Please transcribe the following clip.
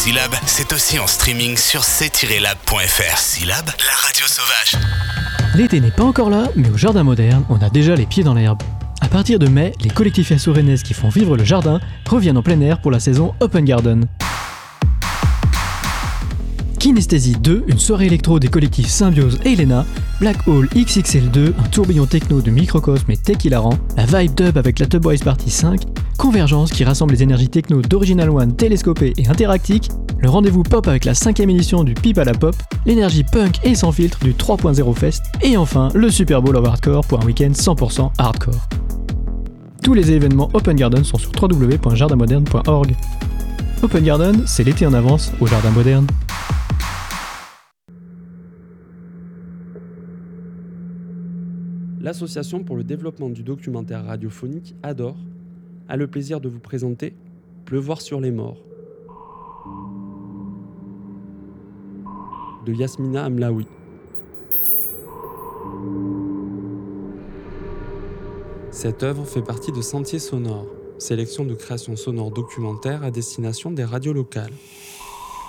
Syllab, c'est aussi en streaming sur c-lab.fr. Syllab, la radio sauvage. L'été n'est pas encore là, mais au Jardin Moderne, on a déjà les pieds dans l'herbe. À partir de mai, les collectifs assourénaises qui font vivre le jardin reviennent en plein air pour la saison Open Garden. Kinesthésie 2, une soirée électro des collectifs Symbiose et Elena, Black Hole XXL2, un tourbillon techno de Microcosme et Tech Hilarant, la Vibe Dub avec la Tub Boys Party 5, Convergence qui rassemble les énergies techno d'Original One, Télescopé et Interactique, le rendez-vous pop avec la 5ème édition du Pipe à la Pop, l'énergie punk et sans filtre du 3.0 Fest, et enfin le Super Bowl of Hardcore pour un week-end 100% hardcore. Tous les événements Open Garden sont sur www.jardinmoderne.org. Open Garden, c'est l'été en avance au Jardin Moderne. L'Association pour le développement du documentaire radiophonique ADOR a le plaisir de vous présenter Pleuvoir sur les morts de Yasmina Amlaoui. Cette œuvre fait partie de Sentiers sonores, sélection de créations sonores documentaires à destination des radios locales.